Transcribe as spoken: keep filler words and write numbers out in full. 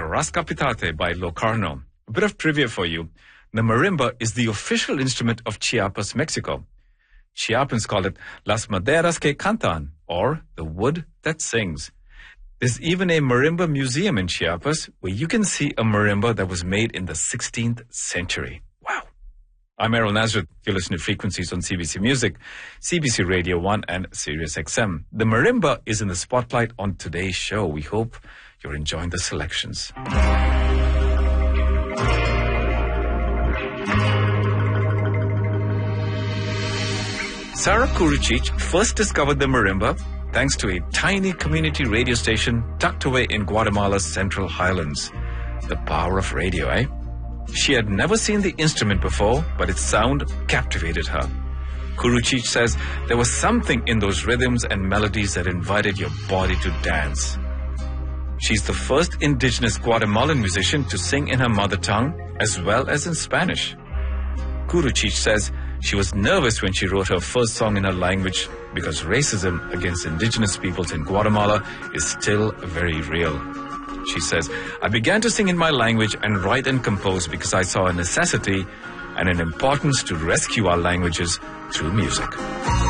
Rascapitate by Locarno. A bit of trivia for you. The marimba is the official instrument of Chiapas, Mexico. Chiapans call it Las Maderas que Cantan, or the wood that sings. There's even a marimba museum in Chiapas where you can see a marimba that was made in the sixteenth century. Wow. I'm Errol Nazareth. You're listening to Frequencies on C B C Music, C B C Radio one and Sirius X M. The marimba is in the spotlight on today's show. We hope you're enjoying the selections. Sarah Kurucic first discovered the marimba thanks to a tiny community radio station tucked away in Guatemala's Central Highlands. The power of radio, eh? She had never seen the instrument before, but its sound captivated her. Kurucic says there was something in those rhythms and melodies that invited your body to dance. She's the first indigenous Guatemalan musician to sing in her mother tongue as well as in Spanish. Kurucic says she was nervous when she wrote her first song in her language because racism against indigenous peoples in Guatemala is still very real. She says, I began to sing in my language and write and compose because I saw a necessity and an importance to rescue our languages through music.